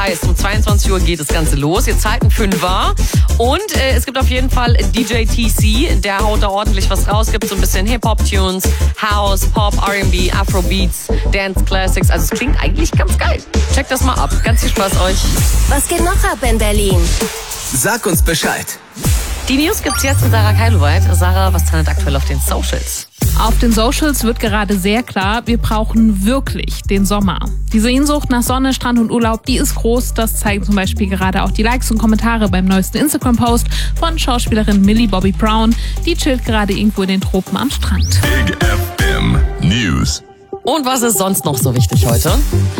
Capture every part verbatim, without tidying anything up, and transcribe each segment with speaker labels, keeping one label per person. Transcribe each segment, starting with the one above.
Speaker 1: heißt, um zweiundzwanzig Uhr geht das Ganze los. Jetzt halten fünf war. Und äh, es gibt auf jeden Fall D J T C, der haut da ordentlich was raus. Gibt so ein bisschen Hip-Hop-Tunes, House, Pop, R and B, Afrobeats, Dance Classics. Also es klingt eigentlich ganz geil. Checkt das mal ab. Ganz viel Spaß euch.
Speaker 2: Was geht noch ab in Berlin?
Speaker 3: Sag uns Bescheid.
Speaker 1: Die News gibt's jetzt in Sarah Keiloweit. Sarah, was trendet aktuell auf den Socials?
Speaker 4: Auf den Socials wird gerade sehr klar, wir brauchen wirklich den Sommer. Die Sehnsucht nach Sonne, Strand und Urlaub, die ist groß. Das zeigen zum Beispiel gerade auch die Likes und Kommentare beim neuesten Instagram-Post von Schauspielerin Millie Bobby Brown. Die chillt gerade irgendwo in den Tropen am Strand.
Speaker 5: Big F M News.
Speaker 1: Und was ist sonst noch so wichtig heute?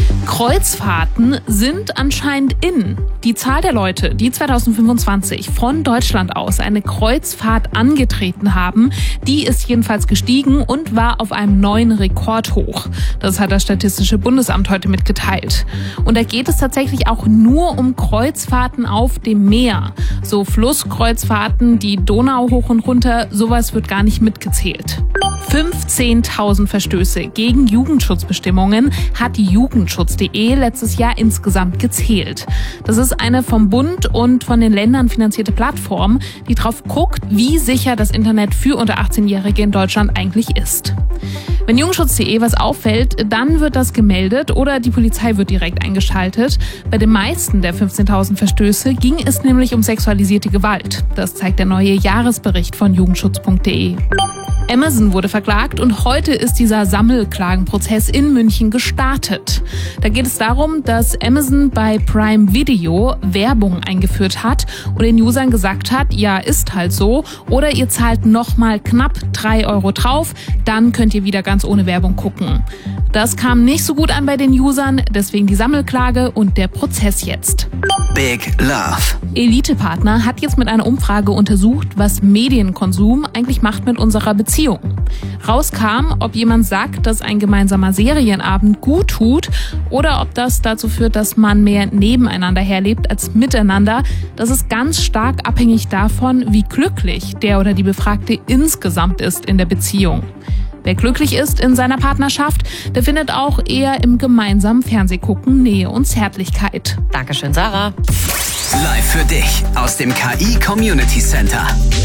Speaker 4: Kreuzfahrten sind anscheinend in. Die Zahl der Leute, die zwanzig fünfundzwanzig von Deutschland aus eine Kreuzfahrt angetreten haben, die ist jedenfalls gestiegen und war auf einem neuen Rekord hoch. Das hat das Statistische Bundesamt heute mitgeteilt. Und da geht es tatsächlich auch nur um Kreuzfahrten auf dem Meer. So Flusskreuzfahrten, die Donau hoch und runter, sowas wird gar nicht mitgezählt. fünfzehntausend Verstöße gegen Jugendschutzbestimmungen hat die Jugendschutz punkt de letztes Jahr insgesamt gezählt. Das ist eine vom Bund und von den Ländern finanzierte Plattform, die drauf guckt, wie sicher das Internet für unter achtzehnjährige in Deutschland eigentlich ist. Wenn Jugendschutz punkt de was auffällt, dann wird das gemeldet oder die Polizei wird direkt eingeschaltet. Bei den meisten der fünfzehntausend Verstöße ging es nämlich um sexualisierte Gewalt. Das zeigt der neue Jahresbericht von Jugendschutz punkt de. Amazon wurde verklagt und heute ist dieser Sammelklagenprozess in München gestartet. Da geht es darum, dass Amazon bei Prime Video Werbung eingeführt hat und den Usern gesagt hat, ja, ist halt so, oder ihr zahlt nochmal knapp drei Euro drauf, dann könnt ihr wieder ganz ohne Werbung gucken. Das kam nicht so gut an bei den Usern, deswegen die Sammelklage und der Prozess jetzt.
Speaker 3: Big Love.
Speaker 4: Elite-Partner hat jetzt mit einer Umfrage untersucht, was Medienkonsum eigentlich macht mit unserer Beziehung. Rauskam, ob jemand sagt, dass ein gemeinsamer Serienabend gut tut oder ob das dazu führt, dass man mehr nebeneinander herlebt als miteinander. Das ist ganz stark abhängig davon, wie glücklich der oder die Befragte insgesamt ist in der Beziehung. Wer glücklich ist in seiner Partnerschaft, der findet auch eher im gemeinsamen Fernsehgucken Nähe und Zärtlichkeit.
Speaker 1: Dankeschön, Sarah.
Speaker 3: Live für dich aus dem K I Community Center.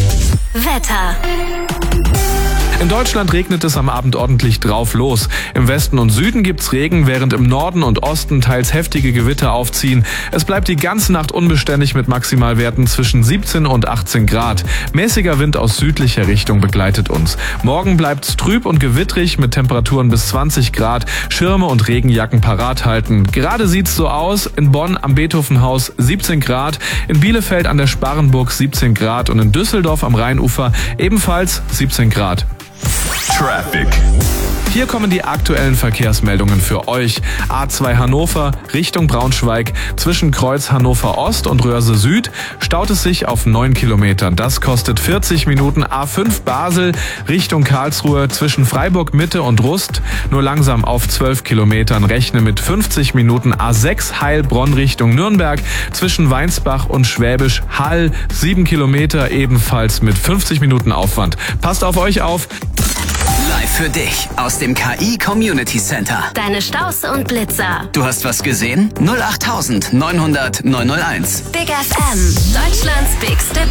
Speaker 2: Wetter.
Speaker 6: In Deutschland regnet es am Abend ordentlich drauf los. Im Westen und Süden gibt's Regen, während im Norden und Osten teils heftige Gewitter aufziehen. Es bleibt die ganze Nacht unbeständig mit Maximalwerten zwischen siebzehn und achtzehn Grad. Mäßiger Wind aus südlicher Richtung begleitet uns. Morgen bleibt's trüb und gewittrig mit Temperaturen bis zwanzig Grad. Schirme und Regenjacken parat halten. Gerade sieht's so aus. In Bonn am Beethovenhaus siebzehn Grad, in Bielefeld an der Sparrenburg siebzehn Grad und in Düsseldorf am Rheinufer ebenfalls siebzehn Grad.
Speaker 5: Traffic.
Speaker 6: Hier kommen die aktuellen Verkehrsmeldungen für euch. A zwei Hannover Richtung Braunschweig. Zwischen Kreuz Hannover Ost und Röhrse Süd staut es sich auf neun Kilometern. Das kostet vierzig Minuten. A fünf Basel Richtung Karlsruhe zwischen Freiburg Mitte und Rust. Nur langsam auf zwölf Kilometern. Rechne mit fünfzig Minuten. A sechs Heilbronn Richtung Nürnberg. Zwischen Weinsbach und Schwäbisch Hall sieben Kilometer. Ebenfalls mit fünfzig Minuten Aufwand. Passt auf euch auf.
Speaker 3: Live für dich aus dem K I Community Center.
Speaker 2: Deine Staus und Blitzer.
Speaker 3: Du hast was gesehen? null acht neunhundert neunhundert neunhunderteins.
Speaker 2: Big F M. Deutschlands bigste